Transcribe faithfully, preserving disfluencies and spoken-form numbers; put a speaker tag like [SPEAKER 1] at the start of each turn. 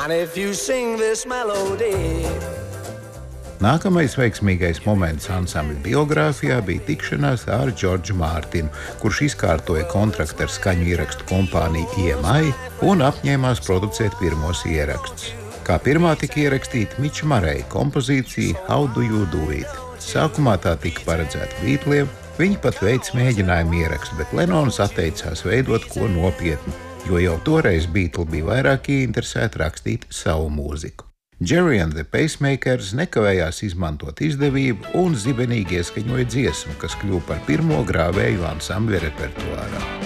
[SPEAKER 1] And if you sing this melody.
[SPEAKER 2] Nākamais veiksmīgais moments ansambļa biogrāfijā bija tikšanās ar Džordžu Mārtinu, kurš izkārtoja kontraktu ar skaņu ierakstu kompāniju E M I un apņēmās producēt pirmos ierakstus. Kā pirmā tika ierakstīta Miča Mareja kompozīcija How Do You Do It. Sākumā tā tika paredzēta Beatliem, viņi pat veica mēģinājumu ierakstu, bet Lenons atteicās veidot ko nopietnu, jo jau toreiz Beatli bija vairāk ieinteresēti rakstīt savu mūziku. Gerry and the Pacemakers nekavējās izmantot izdevību un zibenīgi ieskaņoja dziesmu, kas kļuva par pirmo grāvēju ansambļa repertuārā.